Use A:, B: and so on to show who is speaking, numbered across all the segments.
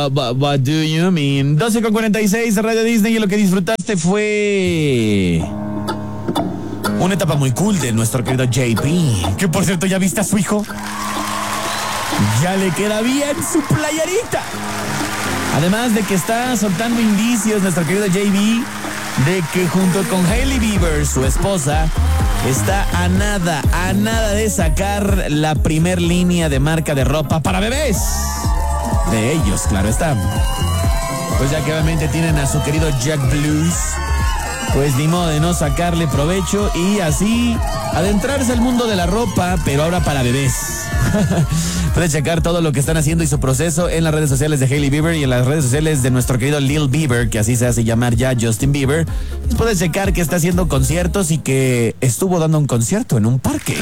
A: What do you mean? 12:46 de Radio Disney, y lo que disfrutaste fue una etapa muy cool de nuestro querido JP, que por cierto, ¿ya viste a su hijo? Ya le queda bien su playerita. Además de que está soltando indicios nuestro querido JB de que junto con Hailey Bieber, su esposa, está a nada de sacar la primer línea de marca de ropa para bebés. De ellos, claro está. Pues ya que obviamente tienen a su querido Jack Blues, pues ni modo de no sacarle provecho y así adentrarse al mundo de la ropa, pero ahora para bebés. Puedes checar todo lo que están haciendo y su proceso en las redes sociales de Hailey Bieber y en las redes sociales de nuestro querido Lil Bieber, que así se hace llamar ya Justin Bieber. Puedes checar que está haciendo conciertos y que estuvo dando un concierto en un parque.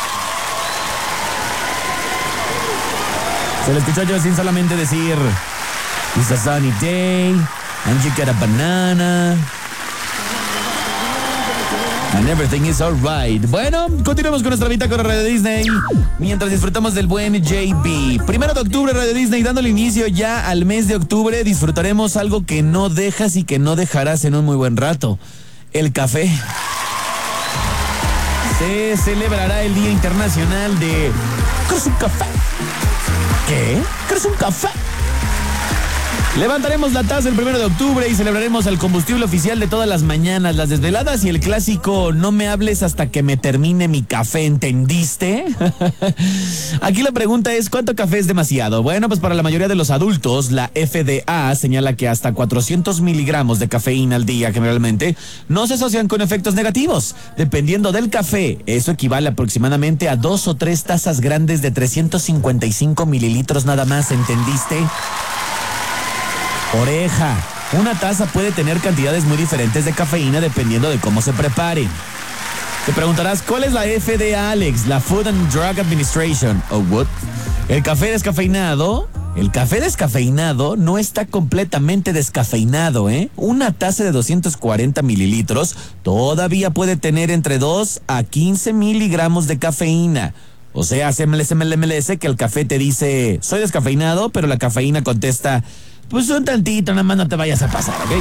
A: Se le escuchó a Justin solamente decir, "It's a sunny day, and you get a banana, and everything is alright". Bueno, continuamos con nuestra bitácora Radio Disney mientras disfrutamos del buen JB. 1 de octubre, Radio Disney, dándole inicio ya al mes de octubre. Disfrutaremos algo que no dejas y que no dejarás en un muy buen rato: el café. Se celebrará el Día Internacional de ¿Quieres un café? ¿Qué? ¿Quieres un café? Levantaremos la taza el 1 de octubre y celebraremos el combustible oficial de todas las mañanas, las desveladas y el clásico "no me hables hasta que me termine mi café", ¿entendiste? Aquí la pregunta es, ¿cuánto café es demasiado? Bueno, pues para la mayoría de los adultos, la FDA señala que hasta 400 miligramos de cafeína al día generalmente no se asocian con efectos negativos. Dependiendo del café, eso equivale aproximadamente a 2 o 3 tazas grandes de 355 mililitros nada más, ¿entendiste? Oreja, una taza puede tener cantidades muy diferentes de cafeína dependiendo de cómo se prepare. Te preguntarás, ¿cuál es la FDA, Alex? La Food and Drug Administration. ¿O what? El café descafeinado no está completamente descafeinado, ¿eh? Una taza de 240 mililitros todavía puede tener entre 2 a 15 miligramos de cafeína. O sea, se me que el café te dice, soy descafeinado, pero la cafeína contesta, pues un tantito, nada más no te vayas a pasar, ¿ok?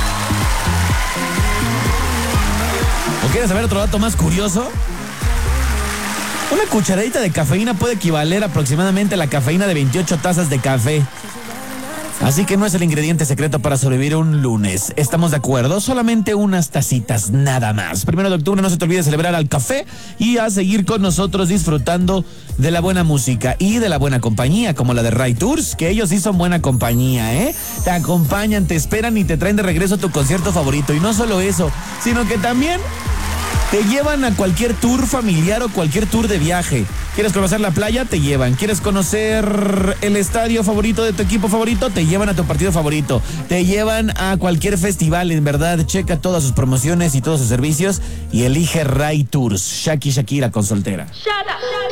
A: ¿O quieres saber otro dato más curioso? Una cucharadita de cafeína puede equivaler aproximadamente a la cafeína de 28 tazas de café. Así que no es el ingrediente secreto para sobrevivir un lunes. ¿Estamos de acuerdo? Solamente unas tacitas, nada más. 1 de octubre, no se te olvide celebrar al café y a seguir con nosotros disfrutando de la buena música y de la buena compañía, como la de Ray Tours, que ellos sí son buena compañía, ¿eh? Te acompañan, te esperan y te traen de regreso a tu concierto favorito. Y no solo eso, sino que también te llevan a cualquier tour familiar o cualquier tour de viaje. ¿Quieres conocer la playa? Te llevan. ¿Quieres conocer el estadio favorito de tu equipo favorito? Te llevan a tu partido favorito. Te llevan a cualquier festival, en verdad. Checa todas sus promociones y todos sus servicios y elige Ray Tours. Shakira con soltera.